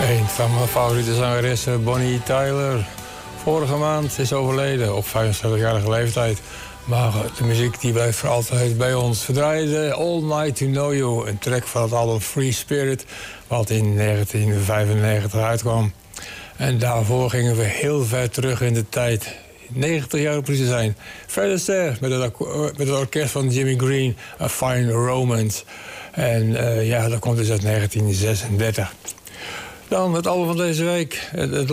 Een van mijn favoriete zangeressen, Bonnie Tyler. Vorige maand is overleden op 75-jarige leeftijd. Maar de muziek die blijft voor altijd bij ons. We draaiden All Night to Know You, een track van het album Free Spirit, wat in 1995 uitkwam. En daarvoor gingen we heel ver terug in de tijd. 90 jaar precies te zijn. Fred Astaire met het orkest van Jimmy Green, A Fine Romance. En dat komt dus uit 1936. Dan het album van deze week. Het